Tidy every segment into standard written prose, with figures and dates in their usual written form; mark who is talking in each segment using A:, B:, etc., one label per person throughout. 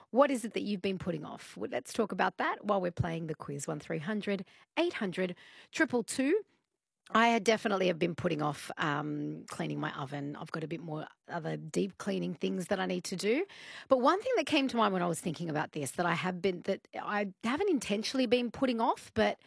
A: What is it that you've been putting off? Well, let's talk about that while we're playing the quiz. 1300 800 222. I had definitely have been putting off cleaning my oven. I've got a bit more other deep cleaning things that I need to do. But one thing that came to mind when I was thinking about this that I haven't intentionally been putting off, but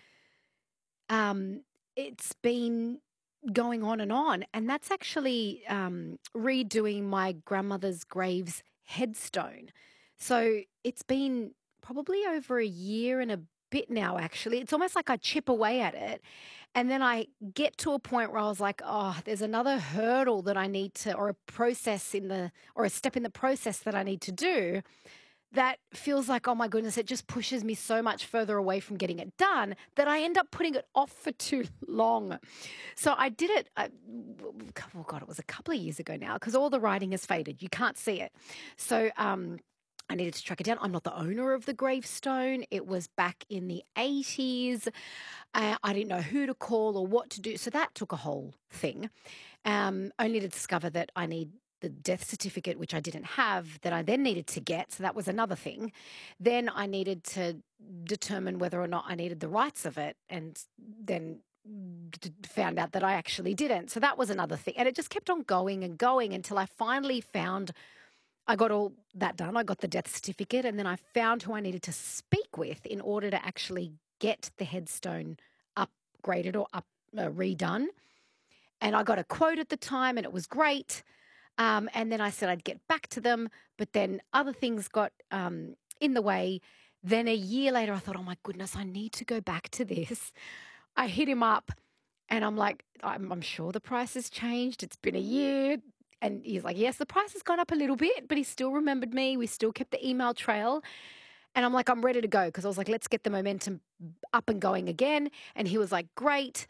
A: it's been going on, and that's actually redoing my grandmother's grave's headstone. So it's been probably over a year and a bit now, actually. It's almost like I chip away at it. And then I get to a point where I was like, oh, there's another hurdle that I need to, or a process or a step in the process that I need to do that feels like, oh my goodness, it just pushes me so much further away from getting it done that I end up putting it off for too long. So I did it, oh God, it was a couple of years ago now because all the writing has faded. You can't see it. So I needed to track it down. I'm not the owner of the gravestone. It was back in the 80s. I didn't know who to call or what to do. So that took a whole thing. Only to discover that I need the death certificate, which I didn't have, that I then needed to get. So that was another thing. Then I needed to determine whether or not I needed the rights of it, and then found out that I actually didn't. So that was another thing. And it just kept on going and going until I finally found I got all that done. I got the death certificate, and then I found who I needed to speak with in order to actually get the headstone upgraded or redone. And I got a quote at the time, and it was great. And then I said I'd get back to them, but then other things got in the way. Then a year later, I thought, oh my goodness, I need to go back to this. I hit him up, and I'm like, I'm sure the price has changed. It's been a year. And he's like, yes, the price has gone up a little bit, but he still remembered me. We still kept the email trail. And I'm like, I'm ready to go because I was like, let's get the momentum up and going again. And he was like, great.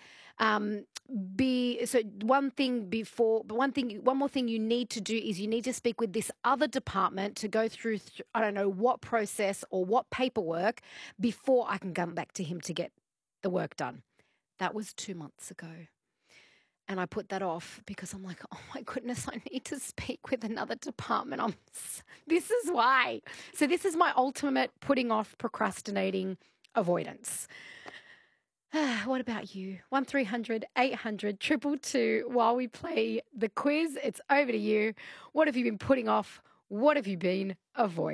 A: One more thing you need to do is you need to speak with this other department to go through, I don't know what process or what paperwork before I can come back to him to get the work done. That was 2 months ago. And I put that off because I'm like, oh my goodness, I need to speak with another department. This is why. So this is my ultimate putting off, procrastinating, avoidance. What about you? 1300 800 222. While we play the quiz, it's over to you. What have you been putting off? What have you been avoiding?